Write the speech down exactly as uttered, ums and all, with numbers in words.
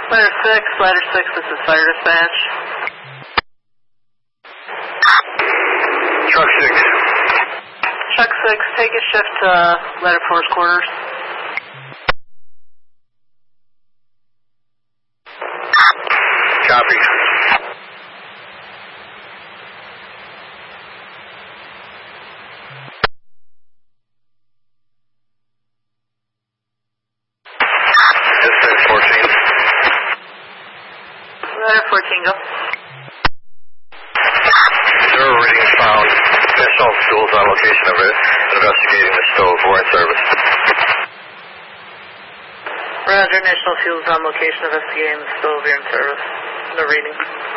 Ladder six, ladder six, this is fire dispatch. Truck six. Truck six, take a shift to ladder four's quarters. Copy. Dispatch fourteen. Ladder fourteen, go. Zero readings found. Additional fuels on location of it. Investigating the stove. We're in service. Roger, initial fuels on location, investigating the stove, you're in service. No reading.